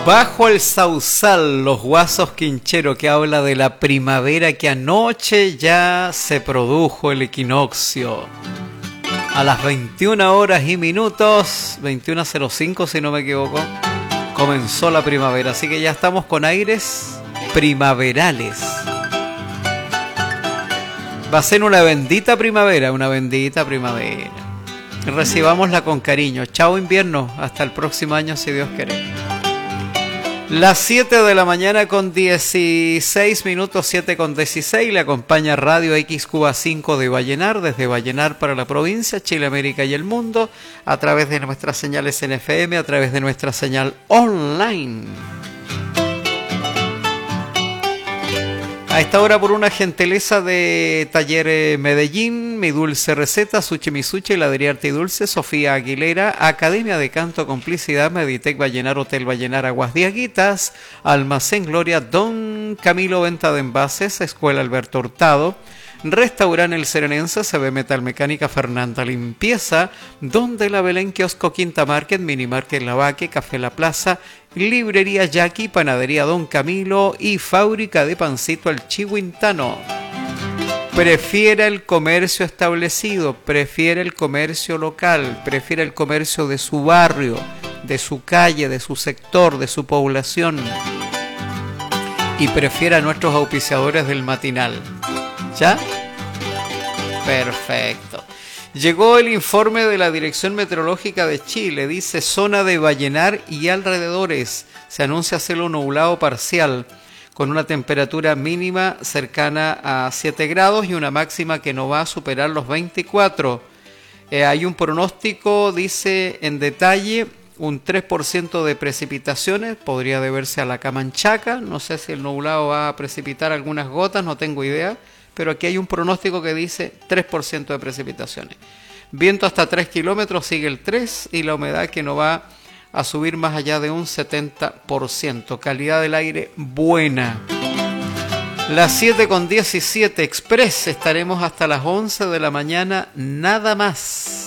Bajo el sausal, los guasos quincheros, que habla de la primavera, que anoche ya se produjo el equinoccio. A las 21 horas y minutos, 21:05 si no me equivoco, comenzó la primavera. Así que ya estamos con aires primaverales. Va a ser una bendita primavera, una bendita primavera. Recibámosla con cariño. Chao invierno, hasta el próximo año si Dios quiere. Las 7 de la mañana con 16 minutos, 7 con 16, le acompaña Radio X Cuba 5 de Vallenar, desde Vallenar para la provincia, Chile, América y el mundo, a través de nuestras señales en FM, a través de nuestra señal online. A esta hora, por una gentileza de Taller Medellín, Mi Dulce Receta, Sushi Misuchi, Heladería Arte y Dulce, Sofía Aguilera, Academia de Canto Complicidad, Meditec Vallenar, Hotel Vallenar, Aguas Diaguitas, Almacén Gloria, Don Camilo, Venta de Envases, Escuela Alberto Hurtado, Restaurante El Serenense, CB Metal Mecánica, Fernanda Limpieza, Donde la Belén, Kiosco Quinta Market, Mini Market La Vaque, Café La Plaza, Librería Jackie, Panadería Don Camilo y Fábrica de Pancito El Chihuintano. Prefiera el comercio establecido, prefiere el comercio local, prefiere el comercio de su barrio, de su calle, de su sector, de su población. Y prefiera a nuestros auspiciadores del matinal. ¿Ya? Perfecto. Llegó el informe de la Dirección Meteorológica de Chile. Dice zona de Vallenar y alrededores. Se anuncia cielo nublado parcial con una temperatura mínima cercana a 7 grados y una máxima que no va a superar los 24. Hay un pronóstico, dice en detalle, un 3% de precipitaciones. Podría deberse a la Camanchaca. No sé si el nublado va a precipitar algunas gotas, no tengo idea. Pero aquí hay un pronóstico que dice 3% de precipitaciones. Viento hasta 3 kilómetros, sigue el 3, y la humedad que no va a subir más allá de un 70%. Calidad del aire buena. Las 7 con 17 Express, estaremos hasta las 11 de la mañana, nada más.